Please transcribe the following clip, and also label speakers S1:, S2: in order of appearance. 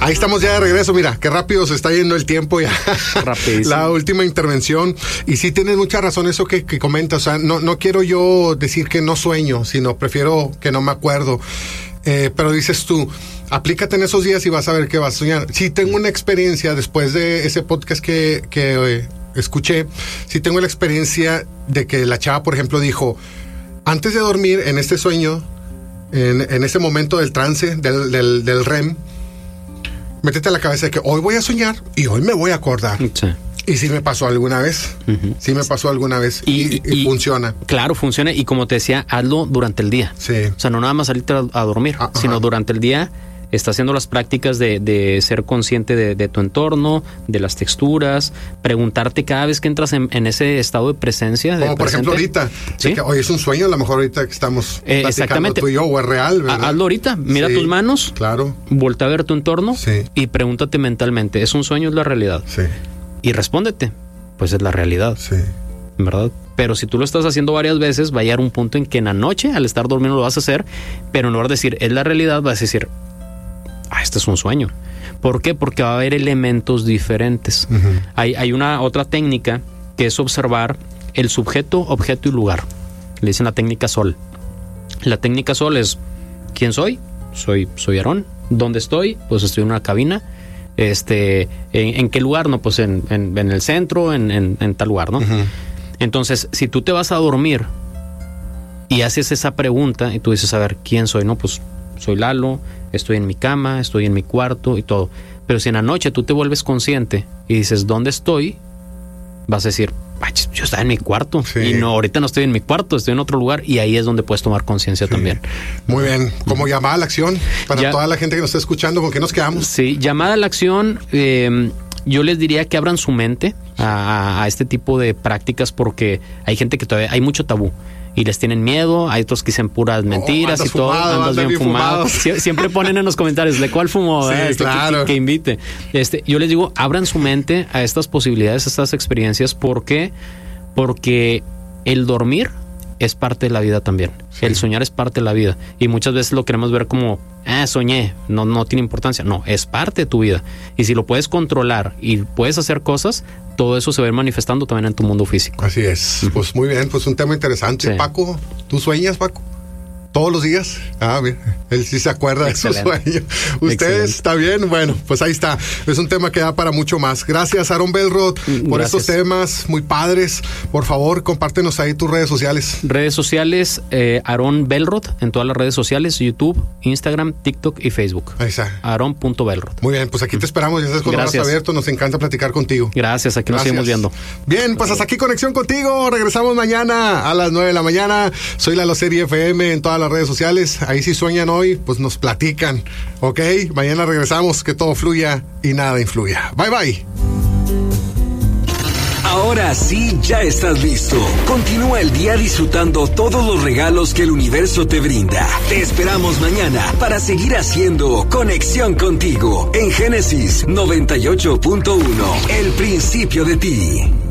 S1: Ahí estamos ya de regreso. Mira, qué rápido se está yendo el tiempo ya.
S2: Rapidísimo.
S1: La última intervención. Y sí tienes mucha razón eso que comentas. O sea, no quiero yo decir que no sueño, sino prefiero que no me acuerdo. Pero dices tú, aplícate en esos días y vas a ver que vas a soñar. Sí tengo una experiencia después de ese podcast que escuché. Sí tengo la experiencia de que la chava, por ejemplo, dijo, antes de dormir en este sueño, en ese momento del trance, del REM, métete a la cabeza de que hoy voy a soñar y hoy me voy a acordar. Sí. Y sí me pasó alguna vez. Uh-huh. Sí me pasó alguna vez. Y funciona.
S2: Claro, funciona. Y como te decía, hazlo durante el día.
S1: Sí.
S2: O sea, no nada más salirte a dormir, sino durante el día. Está haciendo las prácticas de ser consciente de tu entorno, de las texturas, preguntarte cada vez que entras en ese estado de presencia.
S1: Como por ejemplo ahorita,
S2: ¿sí?
S1: Que hoy es un sueño, a lo mejor ahorita que estamos platicando tú y yo, o es real, ¿verdad?
S2: Hazlo ahorita, mira tus manos,
S1: claro.
S2: Voltea a ver tu entorno y pregúntate mentalmente, ¿es un sueño o es la realidad?
S1: Sí.
S2: Y respóndete, pues es la realidad.
S1: Sí.
S2: ¿Verdad? Pero si tú lo estás haciendo varias veces, va a llegar un punto en que en la noche, al estar durmiendo, lo vas a hacer, pero en lugar de decir, es la realidad, vas a decir, este es un sueño. ¿Por qué? Porque va a haber elementos diferentes. Uh-huh. Hay una otra técnica que es observar el sujeto, objeto y lugar. Le dicen la técnica SOL. La técnica SOL es, ¿quién soy? Soy Aarón. ¿Dónde estoy? Pues estoy en una cabina. ¿En qué lugar? No, pues en el centro, en tal lugar, ¿no? Uh-huh. Entonces, si tú te vas a dormir y haces esa pregunta y tú dices, a ver, ¿quién soy? No, pues soy Lalo, estoy en mi cama, estoy en mi cuarto y todo. Pero si en la noche tú te vuelves consciente y dices, ¿dónde estoy? Vas a decir, yo estaba en mi cuarto. Sí. Y no, ahorita no estoy en mi cuarto, estoy en otro lugar. Y ahí es donde puedes tomar conciencia también.
S1: Muy bien. Como llamada a la acción para toda la gente que nos está escuchando, ¿con qué nos quedamos?
S2: Sí, llamada a la acción. Yo les diría que abran su mente a este tipo de prácticas, porque hay gente que todavía hay mucho tabú y les tienen miedo. Hay otros que dicen puras mentiras y todo. Andas bien fumado. Siempre ponen en los comentarios de cuál fumó.
S1: Sí, claro.
S2: Que invite. Yo les digo, abran su mente a estas posibilidades, a estas experiencias. ¿Por qué? Porque el dormir es parte de la vida también. Sí. El soñar es parte de la vida. Y muchas veces lo queremos ver como, soñé, no tiene importancia. No, es parte de tu vida. Y si lo puedes controlar y puedes hacer cosas, todo eso se va a ir manifestando también en tu mundo físico.
S1: Así es. Uh-huh. Pues muy bien, pues un tema interesante. Sí. Paco, ¿tú sueñas, Paco? ¿Todos los días? Mira, él sí se acuerda de su sueño. ¿Ustedes? ¿Está bien? Bueno, pues ahí está. Es un tema que da para mucho más. Gracias, Aarón Belrod, por estos temas muy padres. Por favor, compártenos ahí tus redes sociales.
S2: Redes sociales, Aarón Belrod, en todas las redes sociales, YouTube, Instagram, TikTok y Facebook.
S1: Ahí está.
S2: Aarón.Belrod.
S1: Muy bien, pues aquí te esperamos. Ya sabes, con los brazos abiertos, nos encanta platicar contigo.
S2: Gracias, aquí nos seguimos viendo.
S1: Bien, pues hasta aquí Conexión Contigo. Regresamos mañana a las 9 de la mañana. Soy Lalo Serie FM en todas las redes sociales. Ahí si sueñan hoy, pues nos platican, ¿ok? Mañana regresamos, que todo fluya y nada influya. Bye, bye.
S3: Ahora sí, ya estás listo. Continúa el día disfrutando todos los regalos que el universo te brinda. Te esperamos mañana para seguir haciendo Conexión Contigo en Génesis 98.1, el principio de ti.